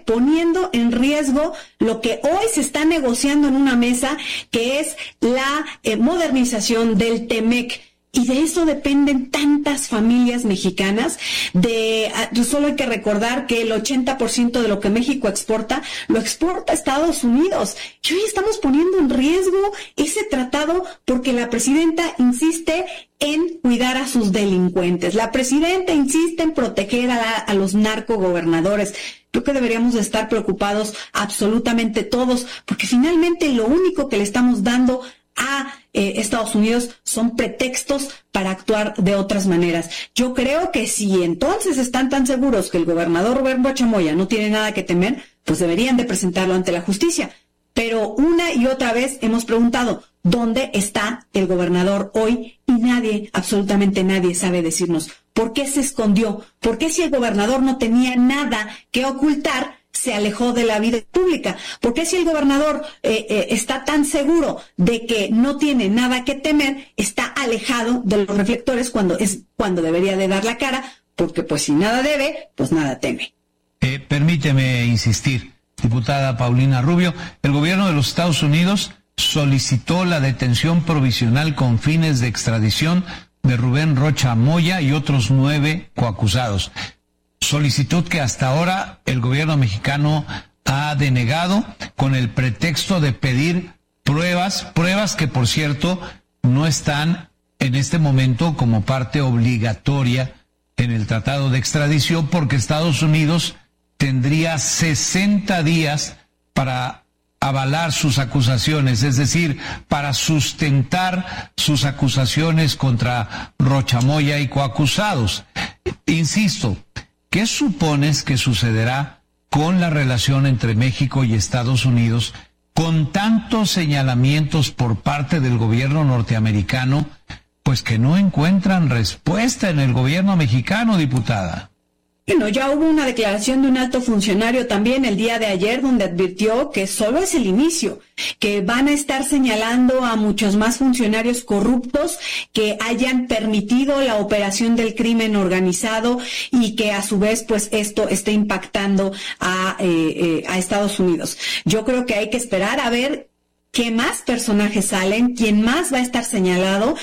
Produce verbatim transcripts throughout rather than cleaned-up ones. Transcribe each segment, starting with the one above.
poniendo en riesgo lo que hoy se está negociando en una mesa, que es la eh, modernización del T-MEC. Y de eso dependen tantas familias mexicanas. De solo hay que recordar que el ochenta por ciento de lo que México exporta, lo exporta a Estados Unidos. Y hoy estamos poniendo en riesgo ese tratado porque la presidenta insiste en cuidar a sus delincuentes. La presidenta insiste en proteger a, la, a los narcogobernadores. Creo que deberíamos de estar preocupados absolutamente todos, porque finalmente lo único que le estamos dando a eh, Estados Unidos son pretextos para actuar de otras maneras. Yo creo que si entonces están tan seguros que el gobernador Rubén Rocha Moya no tiene nada que temer, pues deberían de presentarlo ante la justicia. Pero una y otra vez hemos preguntado, ¿dónde está el gobernador hoy? Y nadie, absolutamente nadie sabe decirnos por qué se escondió, por qué si el gobernador no tenía nada que ocultar, se alejó de la vida pública. ¿Por qué si el gobernador eh, eh, está tan seguro de que no tiene nada que temer, está alejado de los reflectores cuando es cuando debería de dar la cara? Porque pues si nada debe, pues nada teme. Eh, permíteme insistir, diputada Paulina Rubio, el gobierno de los Estados Unidos solicitó la detención provisional con fines de extradición de Rubén Rocha Moya y otros nueve coacusados. Solicitud que hasta ahora el gobierno mexicano ha denegado con el pretexto de pedir pruebas, pruebas que por cierto no están en este momento como parte obligatoria en el tratado de extradición, porque Estados Unidos tendría sesenta días para avalar sus acusaciones, es decir, para sustentar sus acusaciones contra Rocha Moya y coacusados. Insisto, ¿qué supones que sucederá con la relación entre México y Estados Unidos con tantos señalamientos por parte del gobierno norteamericano, pues que no encuentran respuesta en el gobierno mexicano, diputada? Bueno, ya hubo una declaración de un alto funcionario también el día de ayer donde advirtió que solo es el inicio, que van a estar señalando a muchos más funcionarios corruptos que hayan permitido la operación del crimen organizado y que a su vez pues esto esté impactando a, eh, eh, a Estados Unidos. Yo creo que hay que esperar a ver qué más personajes salen, quién más va a estar señalado,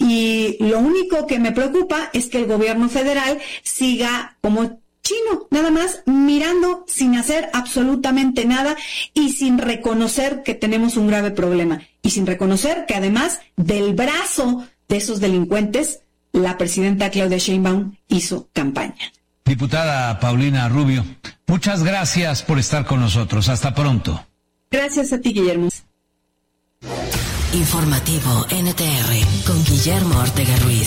y lo único que me preocupa es que el gobierno federal siga como chino, nada más mirando sin hacer absolutamente nada y sin reconocer que tenemos un grave problema y sin reconocer que además del brazo de esos delincuentes la presidenta Claudia Sheinbaum hizo campaña. Diputada Paulina Rubio, muchas gracias por estar con nosotros. Hasta pronto. Gracias a ti, Guillermo. Informativo N T R con Guillermo Ortega Ruiz.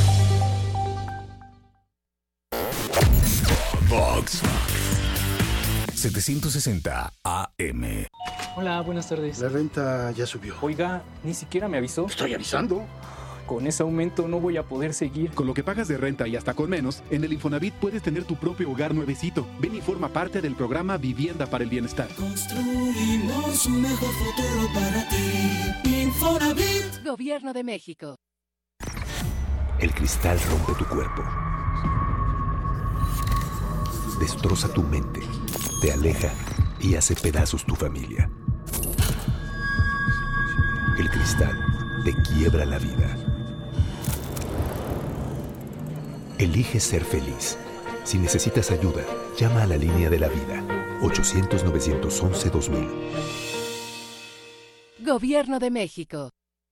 Vox setecientos sesenta A M. Hola, buenas tardes. La renta ya subió. Oiga, ni siquiera me avisó. Estoy avisando. Con ese aumento no voy a poder seguir. Con lo que pagas de renta y hasta con menos, en el Infonavit puedes tener tu propio hogar nuevecito. Ven y forma parte del programa Vivienda para el Bienestar. Construimos un mejor futuro para ti. Infonavit. Gobierno de México. El cristal rompe tu cuerpo. Destroza tu mente. Te aleja y hace pedazos tu familia. El cristal te quiebra la vida. Elige ser feliz. Si necesitas ayuda, llama a la línea de la vida. ochocientos, novecientos once, dos mil. Gobierno de México.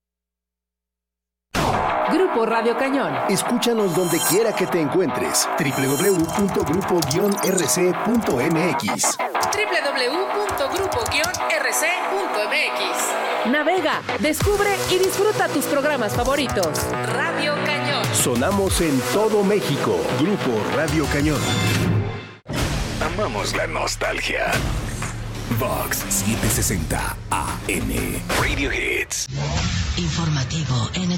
Grupo Radio Cañón. Escúchanos donde quiera que te encuentres. doble u doble u doble u punto grupo guion r c punto m x. doble u doble u doble u punto grupo guion r c punto m x. Navega, descubre y disfruta tus programas favoritos. Radio Cañón. Sonamos en todo México. Grupo Radio Cañón. Amamos la nostalgia. Vox setecientos sesenta A M. Radio Hits. Informativo N